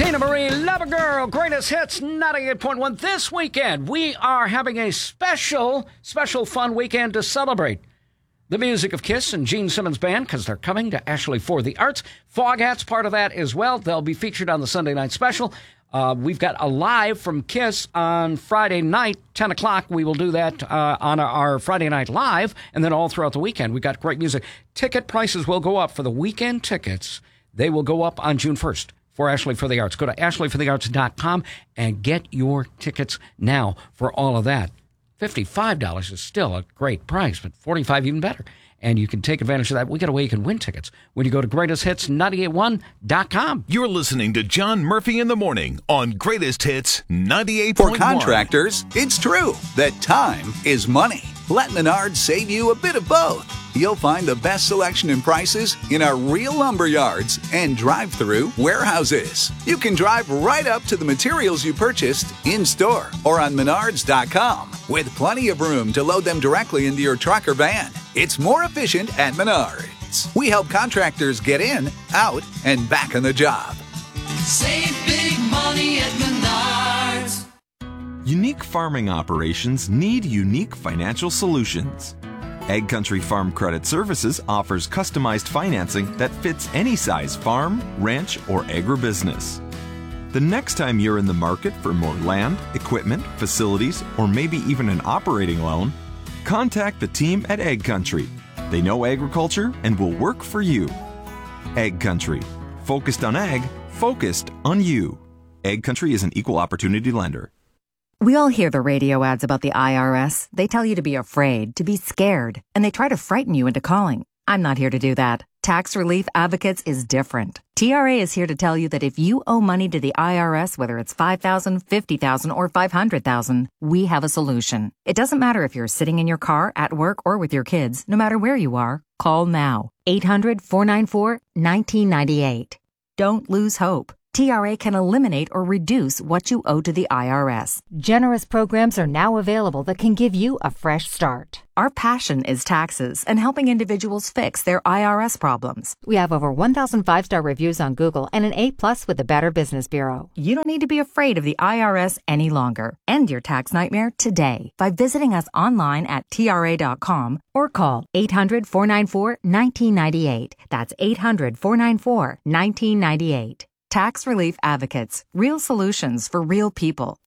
Tina Marie, Love a Girl, Greatest Hits, 98.1. This weekend, we are having a special fun weekend to celebrate the music of Kiss and Gene Simmons Band, because they're coming to Ashley for the Arts. Foghat's part of that as well. They'll be featured on the Sunday night special. We've got a live from Kiss on Friday night, 10 o'clock. We will do that on our Friday night live, and then all throughout the weekend. We've got great music. Ticket prices will go up for the weekend tickets. They will go up on June 1st. For Ashley for the Arts. Go to ashleyforthearts.com and get your tickets now for all of that. $55 is still a great price, but $45 even better. And you can take advantage of that. We got a way you can win tickets when you go to greatesthits981.com. You're listening to John Murphy in the Morning on Greatest Hits 98.1. For contractors, it's true that time is money. Let Menards save you a bit of both. You'll find the best selection and prices in our real lumber yards and drive-through warehouses. You can drive right up to the materials you purchased in-store or on Menards.com with plenty of room to load them directly into your truck or van. It's more efficient at Menards. We help contractors get in, out, and back on the job. Save big money at Menards. Unique farming operations need unique financial solutions. Ag Country Farm Credit Services offers customized financing that fits any size farm, ranch, or agribusiness. The next time you're in the market for more land, equipment, facilities, or maybe even an operating loan, contact the team at Ag Country. They know agriculture and will work for you. Ag Country. Focused on ag, focused on you. Ag Country is an equal opportunity lender. We all hear the radio ads about the IRS. They tell you to be afraid, to be scared, and they try to frighten you into calling. I'm not here to do that. Tax Relief Advocates is different. TRA is here to tell you that if you owe money to the IRS, whether it's $5,000, $50,000, or $500,000, we have a solution. It doesn't matter if you're sitting in your car, at work, or with your kids. No matter where you are, call now. 800-494-1998. Don't lose hope. TRA can eliminate or reduce what you owe to the IRS. Generous programs are now available that can give you a fresh start. Our passion is taxes and helping individuals fix their IRS problems. We have over 1,000 five-star reviews on Google and an A+ with the Better Business Bureau. You don't need to be afraid of the IRS any longer. End your tax nightmare today by visiting us online at TRA.com or call 800-494-1998. That's 800-494-1998. Tax Relief Advocates. Real solutions for real people.